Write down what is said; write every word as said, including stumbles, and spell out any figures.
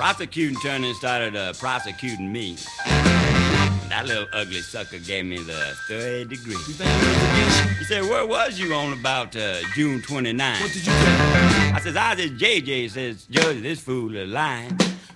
prosecuting attorney started uh, prosecuting me. That little ugly sucker gave me the third degree. You think he was against you? He said, where was you on about uh, June twenty-ninth? What did you tell him? I says, I says, J J says, Judge, this fool is lying.